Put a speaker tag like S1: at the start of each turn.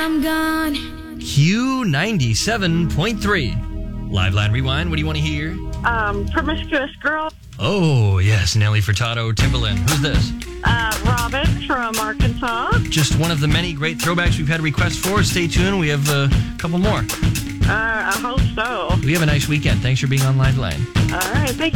S1: I'm gone.
S2: Q97.3. Live Line Rewind, what do you want to hear?
S3: Promiscuous Girl.
S2: Oh, yes, Nelly Furtado, Timbaland. Who's this?
S3: Robin from Arkansas.
S2: Just one of the many great throwbacks we've had requests for. Stay tuned. We have a couple more.
S3: I hope so.
S2: We have a nice weekend. Thanks for being on Live Line.
S3: All right, thank you.